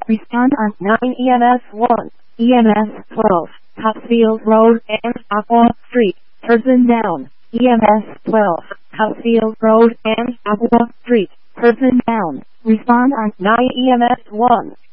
Respond on 9 EMS 1, EMS 12, Housefield Road and Aqua Street, person down. EMS 12, Housefield Road and Aqua Street, person down. Respond on 9 EMS 1.